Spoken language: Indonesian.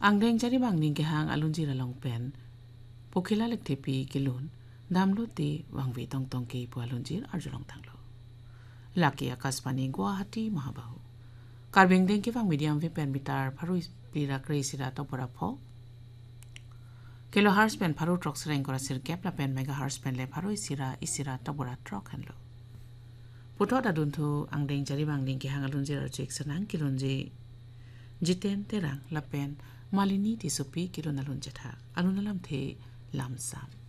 Angdeng jadi bang ning ke hang alun jira long pen. Pukila lek tepi kilun. Damlo ti wang vi tong tong ke pu alun jir arjulong tanglo. Laki akas pani Guwahati mahabahu. Karbing deng ke wang medium vi pen bitar paru pira kreisira to pora po. Kilo hars pen paru trok sereng kora sir kep la pen mega hars pen le paru isira to pora trok han lo. Puto da duntu angdeng jadi bang ning ke hang alun jir arjik senang kilun jiten terang la pen malini ti sopi kilun alun jetha alun alam the lam sam.